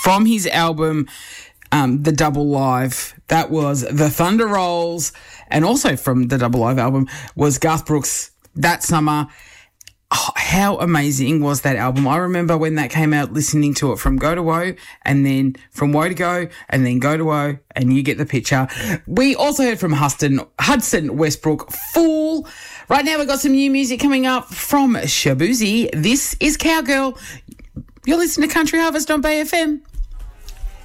from his album, The Double Live. That was The Thunder Rolls. And also from the Double Live album was Garth Brooks' That Summer. Oh, how amazing was that album? I remember when that came out, listening to it from Go to Woe, and then from Woe to Go, and then Go to Woe, and you get the picture. We also heard from Hudson Westbrook, Fool. Right now we've got some new music coming up from Shaboozey. This is Cowgirl. You're listening to Country Harvest on Bay FM.